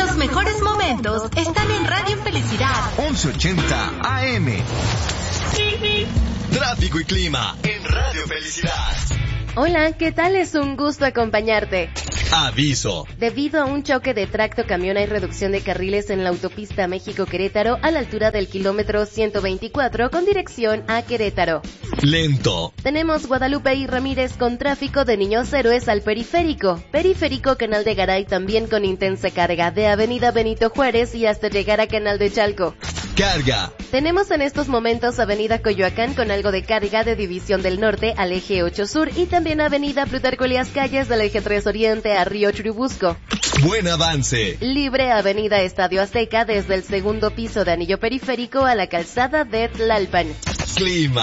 Los mejores momentos están en Radio Felicidad. 1180 AM. Tráfico y clima en Radio Felicidad. Hola, ¿qué tal? Es un gusto acompañarte. Aviso. Debido a un choque de tracto-camión hay reducción de carriles en la autopista México-Querétaro a la altura del kilómetro 124 con dirección a Querétaro. Lento. Tenemos Guadalupe y Ramírez con tráfico de Niños Héroes al Periférico. Periférico Canal de Garay también con intensa carga de Avenida Benito Juárez y hasta llegar a Canal de Chalco. Carga. Tenemos en estos momentos Avenida Coyoacán con algo de carga de División del Norte al Eje 8 Sur y también Avenida Plutarco Elías Calles del Eje 3 Oriente a Río Churubusco. Buen avance. Libre Avenida Estadio Azteca desde el segundo piso de Anillo Periférico a la calzada de Tlalpan. Clima.